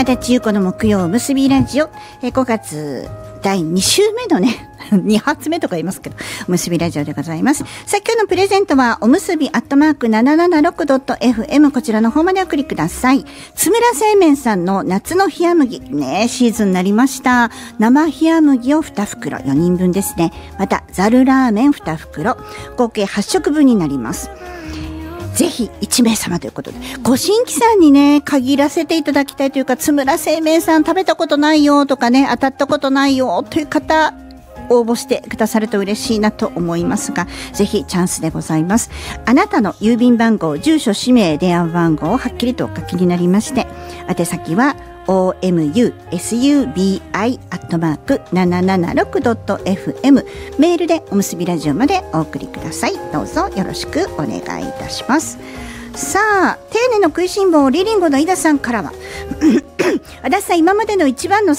足立優子の木曜むすびラジオ、5月第2週目のね2発目とか言いますけど、おむすびラジオでございます。さあ今日のプレゼントはおむすび@776.fm、 こちらの方までお送りください。津村製麺さんの夏の冷麦ね、シーズンになりました。生冷麦を2袋4人分ですね。またざるラーメン2袋合計8食分になります。ぜひ1名様ということで、ご新規さんにね限らせていただきたいというか、津村製麺さん食べたことないよとかね、当たったことないよという方、応募してくださると嬉しいなと思いますが、ぜひチャンスでございます。あなたの郵便番号、住所、氏名、電話番号をはっきりとお書きになりまして、宛先はomusubi@776.fm、 メールでおむすびラジオまでお送りください。どうぞよろしくお願いいたします。さあ、丁寧の食いしん坊リリンゴの井田さんからは足立さん、今までの一番の